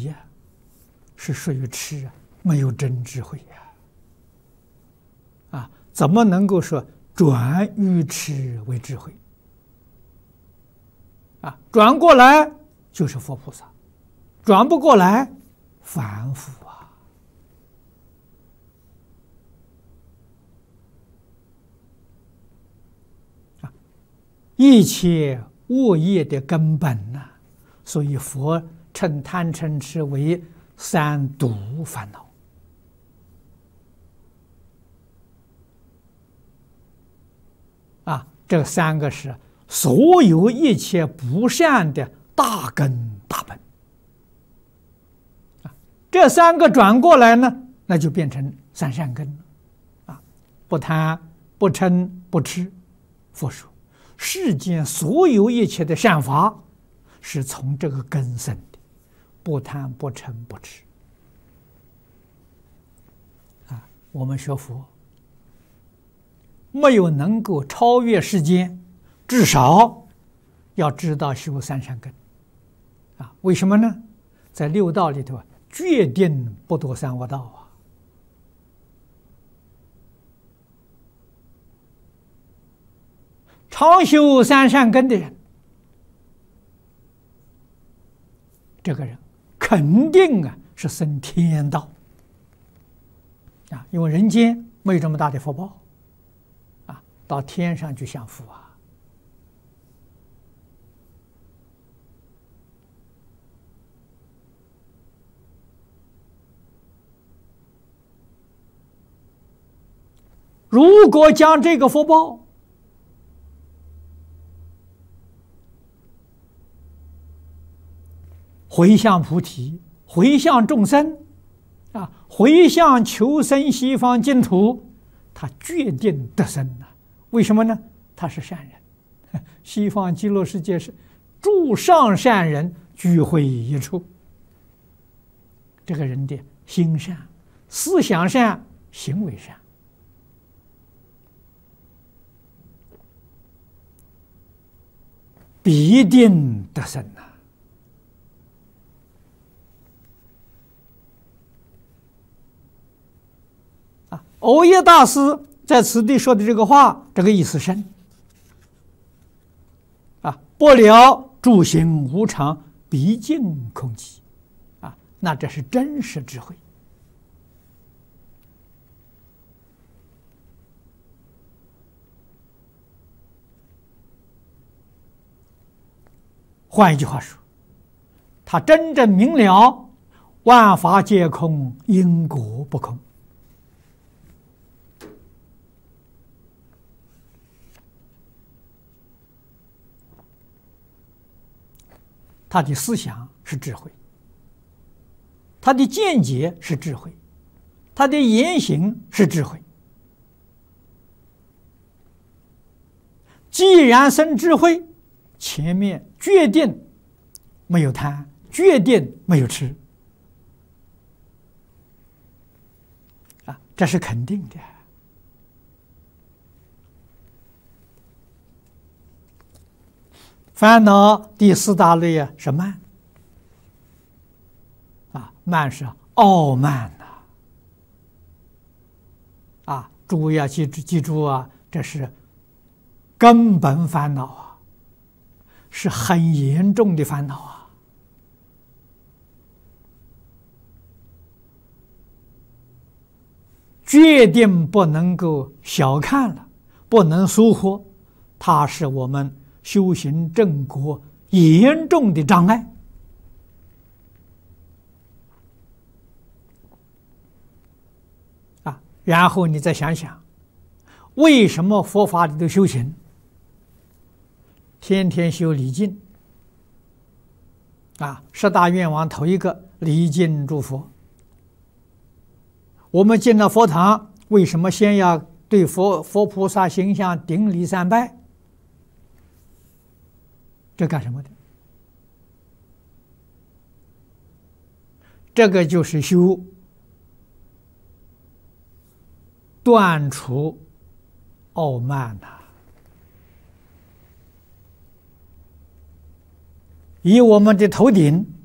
理呀，是属于痴啊，没有真智慧呀！怎么能够说转愚痴为智慧？转过来就是佛菩萨，转不过来，凡夫一切恶业的根本呐，所以佛称贪嗔痴为三毒烦恼。这三个是所有一切不善的大根大本。这三个转过来呢，那就变成三善根了。不贪、不嗔、不痴。佛说，世间所有一切的善法，是从这个根生的，不贪、不嗔、不痴。我们学佛，没有能够超越世间，至少要知道修三善根。为什么呢？在六道里头决定不堕三恶道常修三善根的人，这个人肯定是升天道因为人间没有这么大的福报到天上去享福如果将这个福报回向菩提，回向众生回向求生西方净土，他决定得生为什么呢？他是善人，西方极乐世界是诸上善人聚会一处。这个人的心善、思想善、行为善，必定得生藕益大师在此地说的这个话，这个意思深不了诸行无常，毕竟空寂那这是真实智慧。换一句话说，他真正明了万法皆空，因果不空。他的思想是智慧，他的见解是智慧，他的言行是智慧。既然生智慧，前面决定没有贪，决定没有痴这是肯定的。烦恼第四大类是慢慢是傲慢诸位要记住这是根本烦恼是很严重的烦恼决定不能够小看了，不能疏忽，它是我们修行正果严重的障碍然后你再想想，为什么佛法里头修行天天修礼敬十大愿望头一个礼敬诸佛。我们进了佛堂，为什么先要对佛菩萨形象顶礼三拜？这干什么的？这个就是修断除傲慢以我们的头顶